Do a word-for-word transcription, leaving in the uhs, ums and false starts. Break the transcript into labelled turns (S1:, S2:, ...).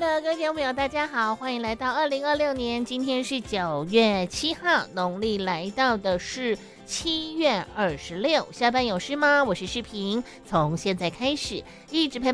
S1: 的各位听众朋友，大家好，欢迎来到二零二六年，今天是九月七号，农历来到的是七月二十六。下班有事吗？我是视频，从现在开始一直陪